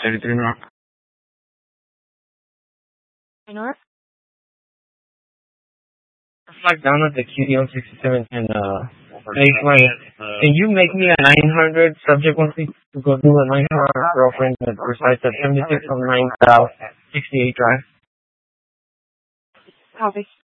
33 North. North? Flag down at the QD on 67 and can you make me a 900 subject wants me to go do a 900 girlfriend that resides at 76 on 9 South 68 Drive? Copy.